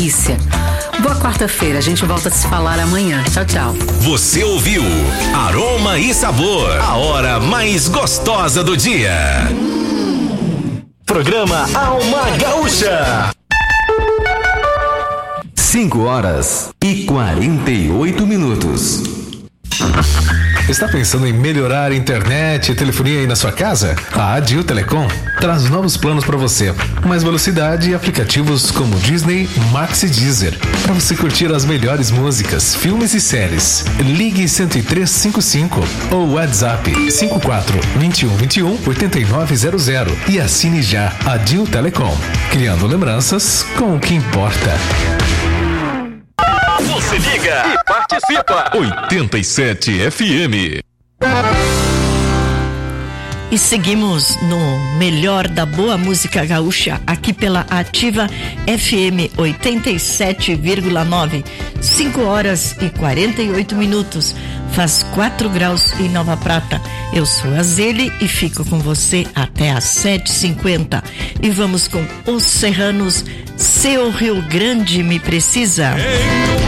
delícia. Boa quarta-feira, a gente volta a se falar amanhã. Tchau, tchau. Você ouviu Aroma e Sabor, a hora mais gostosa do dia. Programa Alma Gaúcha. 5h48. Está pensando em melhorar a internet e telefonia aí na sua casa? A Adil Telecom traz novos planos para você. Mais velocidade e aplicativos como Disney, Max e Deezer. Para você curtir as melhores músicas, filmes e séries. Ligue 10355 ou WhatsApp 54 21 21 8900 e assine já. Adil Telecom. Criando lembranças com o que importa. Você liga e participa. 87 FM. E seguimos no melhor da boa música gaúcha aqui pela Ativa FM 87,9. 5h48. Faz 4 graus em Nova Prata. Eu sou a Zeli e fico com você até às 7h50. E vamos com Os Serranos. Seu Rio Grande me precisa.